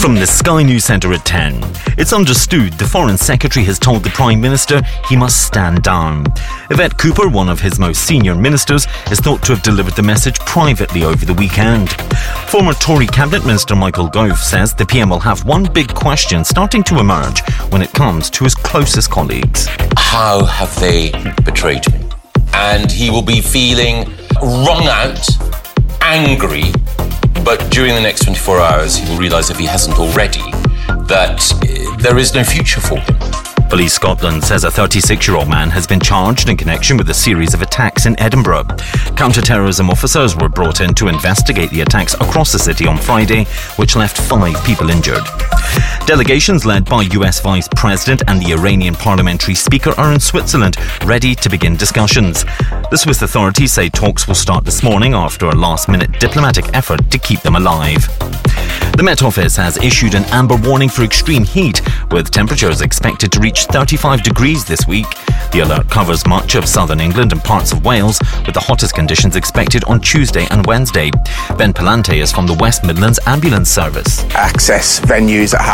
From the Sky News Centre at 10. It's understood the Foreign Secretary has told the Prime Minister he must stand down. Yvette Cooper, one of his most senior ministers, is thought to have delivered the message privately over the weekend. Former Tory Cabinet Minister Michael Gove says the PM will have one big question starting to emerge when it comes to his closest colleagues. How have they betrayed me? And he will be feeling wrung out, angry, but during the next 24 hours he will realise, if he hasn't already, that there is no future for him. Police Scotland says a 36-year-old man has been charged in connection with a series of attacks in Edinburgh. Counter-terrorism officers were brought in to investigate the attacks across the city on Friday, which left 5 people injured. Delegations led by US Vice President and the Iranian Parliamentary Speaker are in Switzerland, ready to begin discussions. The Swiss authorities say talks will start this morning after a last-minute diplomatic effort to keep them alive. The Met Office has issued an amber warning for extreme heat, with temperatures expected to reach 35 degrees this week. The alert covers much of southern England and parts of Wales, with the hottest conditions expected on Tuesday and Wednesday. Ben Palante is from the West Midlands Ambulance Service. Access venues that